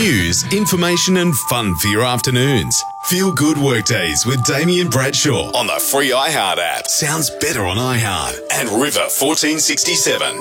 News, information and fun for your afternoons. Feel good workdays with Damien Bradshaw on the free iHeart app. Sounds better on iHeart. And River 1467.